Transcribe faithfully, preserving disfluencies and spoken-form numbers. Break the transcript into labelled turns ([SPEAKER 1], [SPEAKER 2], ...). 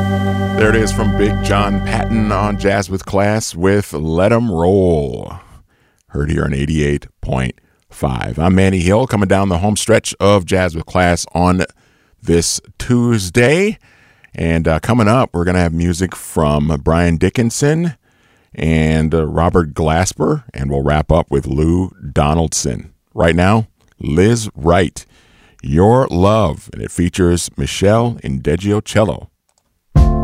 [SPEAKER 1] There it is from Big John Patton on Jazz with Class with Let 'Em Roll. Heard here on eighty-eight point five. I'm Manny Hill coming down the home stretch of Jazz with Class on this Tuesday. And uh, coming up, we're going to have music from Brian Dickinson and uh, Robert Glasper. And we'll wrap up with Lou Donaldson. Right now, Liz Wright, Your Love. And it features Michelle Indeggio cello.